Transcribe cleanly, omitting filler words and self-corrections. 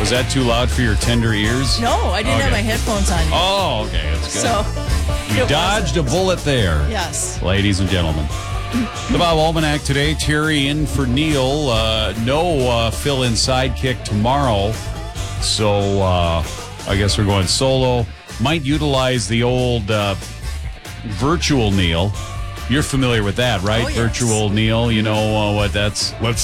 Was that too loud for your tender ears? No, I didn't have my headphones on. Oh, okay. That's good. So you dodged a bullet there. Yes. Ladies and gentlemen. The Bob Almanac today. Terry in for Neil. No fill-in sidekick tomorrow. So I guess we're going solo. Might utilize the old virtual Neil. You're familiar with that, right? Oh, yes. Virtual Neil. You know what that's... Let's